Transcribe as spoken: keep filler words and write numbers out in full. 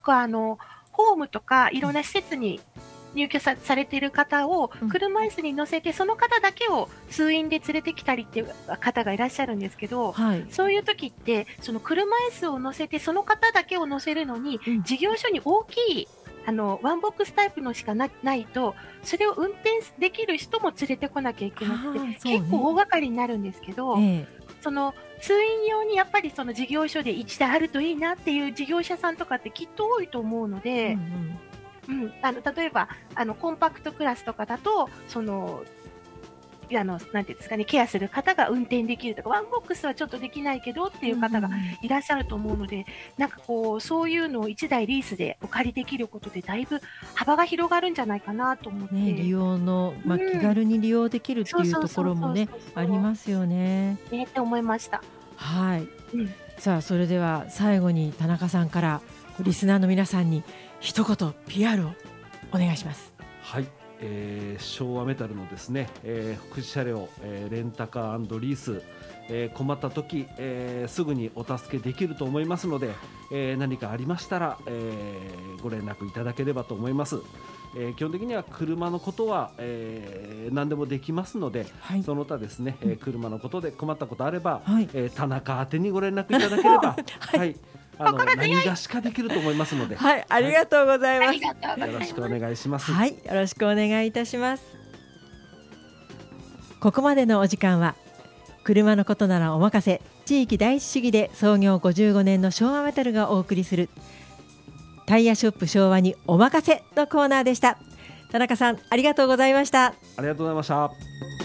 こうあのホームとかいろんな施設に入居 さ, されている方を車椅子に乗せて、うん、その方だけを通院で連れてきたりっていう方がいらっしゃるんですけど、はい、そういう時ってその車椅子を乗せてその方だけを乗せるのに、うん、事業所に大きいあのワンボックスタイプのしか な, ないとそれを運転できる人も連れてこなきゃいけなくて、ね、結構大掛かりになるんですけど、ええ、その通院用にやっぱりその事業所でいちだいあるといいなっていう事業者さんとかってきっと多いと思うので、うんうんうん、あの例えばあのコンパクトクラスとかだとそのあのなんていうんですかね、ケアする方が運転できるとか、ワンボックスはちょっとできないけどっていう方がいらっしゃると思うので、うんうん、なんかこうそういうのをいちだいリースでお借りできることでだいぶ幅が広がるんじゃないかなと思って、ね、 利用の、まあ、気軽に利用できるっていうところもねありますよね。 ねって思いました。 はい、うん、さあそれでは最後に田中さんからリスナーの皆さんに一言 ピーアール をお願いします。 はい、えー、昭和メタルのですね、えー、福祉車両、えー、レンタカー&リース、えー、困った時、えー、すぐにお助けできると思いますので、えー、何かありましたら、えー、ご連絡いただければと思います。えー、基本的には車のことは、えー、何でもできますので、はい、その他ですね、えー、車のことで困ったことあれば、はい、えー、田中宛てにご連絡いただければ、はいはい、あの何がしかできると思いますので、 はい、ありがとうございます、 はい、 よろしくお願いします。 はい、よろしくお願いいたします。ここまでのお時間は車のことならお任せ、地域第一主義で創業ごじゅうごねんの昭和メタルがお送りするタイヤショップ昭和にお任せのコーナーでした。田中さんありがとうございました。 ありがとうございました。